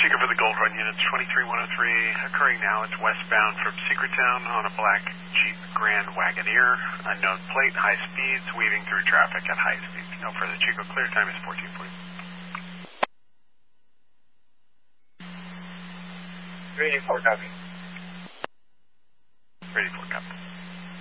Chico for the Gold Run units, 23103, occurring now. It's westbound from Secrettown on a black Jeep Grand Wagoneer, unknown plate, high speeds, weaving through traffic at high speeds. No further. Chico, clear time is 1440. 384 copy. 384 copy.